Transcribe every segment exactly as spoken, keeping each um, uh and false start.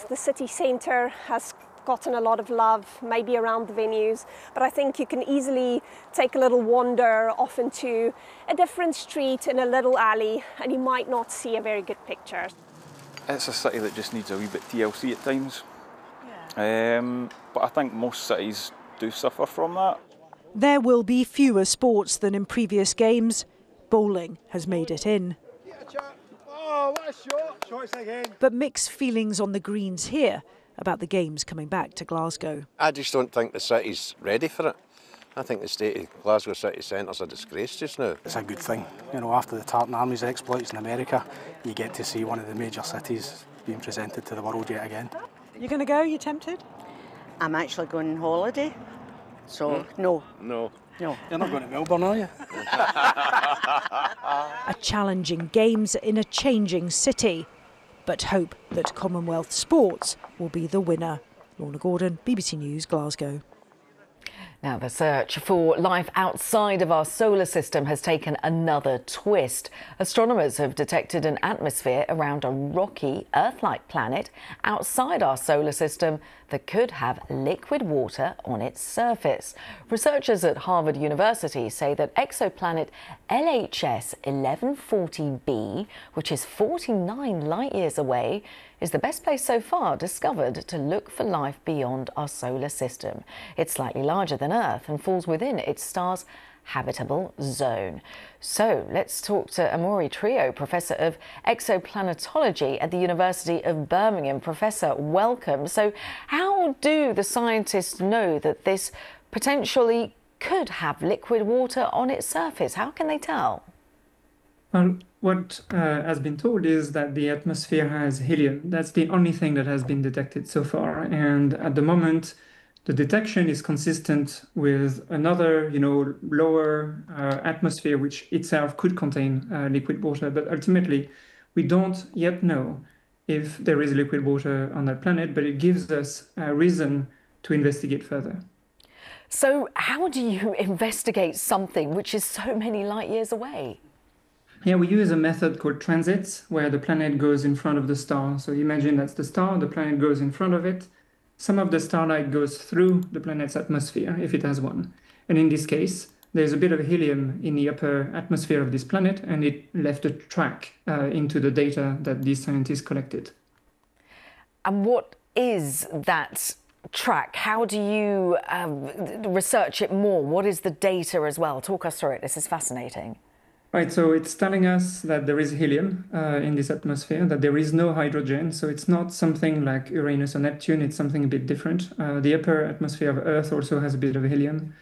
the city centre has gotten a lot of love, maybe around the venues, but I think you can easily take a little wander off into a different street in a little alley and you might not see a very good picture. It's a city that just needs a wee bit T L C at times, yeah. um, but I think most cities do suffer from that. There will be fewer sports than in previous games. Bowling has made it in. Oh, what a shot. Shots again. But mixed feelings on the greens here about the games coming back to Glasgow. I just don't think the city's ready for it. I think the state of Glasgow city centre's a disgrace just now. It's a good thing. You know, after the Tartan Army's exploits in America, you get to see one of the major cities being presented to the world yet again. You're going to go? You tempted? I'm actually going on holiday, so hmm? no. No. No. You're not going to Melbourne, are you? A challenging games in a changing city. But hope that Commonwealth sports will be the winner. Lorna Gordon, B B C News, Glasgow. Now, the search for life outside of our solar system has taken another twist. Astronomers have detected an atmosphere around a rocky, Earth-like planet outside our solar system that could have liquid water on its surface. Researchers at Harvard University say that exoplanet L H S eleven forty b, which is forty-nine light-years away, is the best place so far discovered to look for life beyond our solar system. It's slightly larger than Earth and falls within its star's habitable zone. So let's talk to Amaury Trio, Professor of Exoplanetology at the University of Birmingham. Professor, welcome. So how do the scientists know that this potentially could have liquid water on its surface? How can they tell? Well, what uh, has been told is that the atmosphere has helium. That's the only thing that has been detected so far. And at the moment, the detection is consistent with another, you know, lower uh, atmosphere, which itself could contain uh, liquid water. But ultimately, we don't yet know if there is liquid water on that planet, but it gives us a reason to investigate further. So how do you investigate something which is so many light years away? Yeah, we use a method called transits, where the planet goes in front of the star. So imagine that's the star, the planet goes in front of it. Some of the starlight goes through the planet's atmosphere, if it has one. And in this case, there's a bit of helium in the upper atmosphere of this planet, and it left a track uh, into the data that these scientists collected. And what is that track? How do you um, research it more? What is the data as well? Talk us through it. This is fascinating. Right, so it's telling us that there is helium uh, in this atmosphere, that there is no hydrogen. So it's not something like Uranus or Neptune, it's something a bit different. Uh, the upper atmosphere of Earth also has a bit of helium.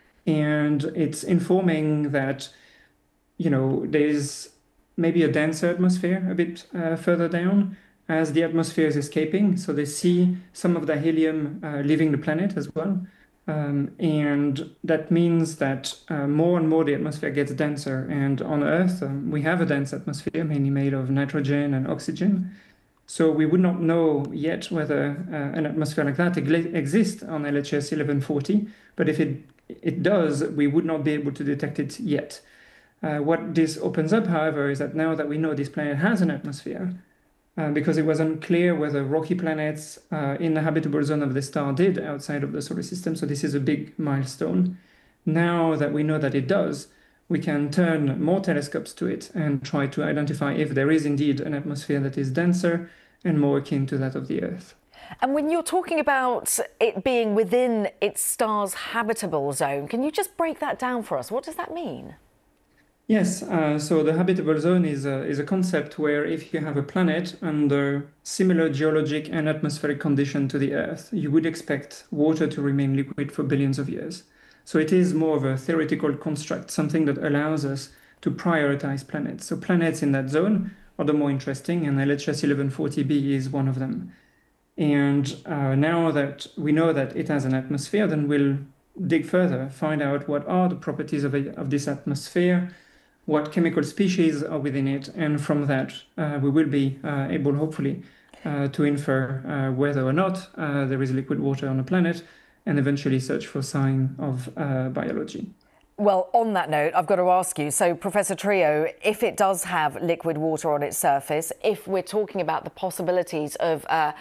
And it's informing that, you know, there's maybe a denser atmosphere a bit uh, further down as the atmosphere is escaping. So they see some of the helium uh, leaving the planet as well. Um, and that means that uh, more and more the atmosphere gets denser. And on Earth, um, we have a dense atmosphere, mainly made of nitrogen and oxygen. So we would not know yet whether uh, an atmosphere like that exists on L H S eleven forty. But if it, it does, we would not be able to detect it yet. Uh, what this opens up, however, is that now that we know this planet has an atmosphere, Uh, because it was unclear whether rocky planets uh, in the habitable zone of the star did outside of the solar system. So this is a big milestone. Now that we know that it does, we can turn more telescopes to it and try to identify if there is indeed an atmosphere that is denser and more akin to that of the Earth. And when you're talking about it being within its star's habitable zone, can you just break that down for us? What does that mean? Yes, uh, so the habitable zone is a, is a concept where if you have a planet under similar geologic and atmospheric condition to the Earth, you would expect water to remain liquid for billions of years. So it is more of a theoretical construct, something that allows us to prioritize planets. So planets in that zone are the more interesting, and L H S eleven forty b is one of them. And uh, now that we know that it has an atmosphere, then we'll dig further, find out what are the properties of, a, of this atmosphere, what chemical species are within it, and from that uh, we will be uh, able, hopefully, uh, to infer uh, whether or not uh, there is liquid water on the planet, and eventually search for signs of uh, biology. Well, on that note, I've got to ask you, so Professor Trio, if it does have liquid water on its surface, if we're talking about the possibilities of uh,